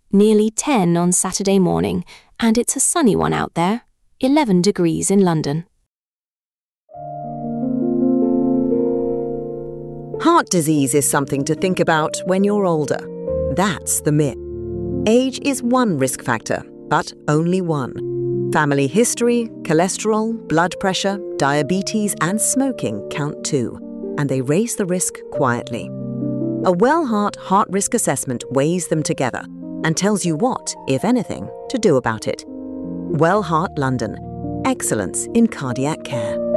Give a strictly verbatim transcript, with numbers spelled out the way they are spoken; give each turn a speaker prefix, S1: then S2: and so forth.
S1: nearly ten on Saturday morning, and it's a sunny one out there, eleven degrees in London.
S2: Heart disease is something to think about when you're older. That's the myth. Age is one risk factor, but only one. Family history, cholesterol, blood pressure, diabetes, and smoking count too, and they raise the risk quietly. A Wellheart Heart Risk Assessment weighs them together and tells you what, if anything, to do about it. Wellheart London. Excellence in cardiac care.